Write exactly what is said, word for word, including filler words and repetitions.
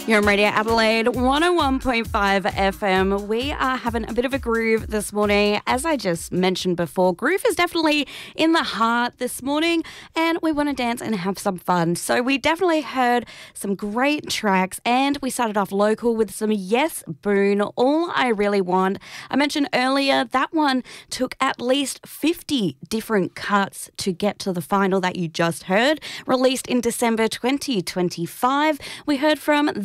You're on Radio Adelaide, one oh one point five F M. We are having a bit of a groove this morning. As I just mentioned before, groove is definitely in the heart this morning, and we want to dance and have some fun. So we definitely heard some great tracks, and we started off local with some Yes Boone, All I Really Want. I mentioned earlier that one took at least fifty different cuts to get to the final that you just heard, released in December twenty twenty-five. We heard from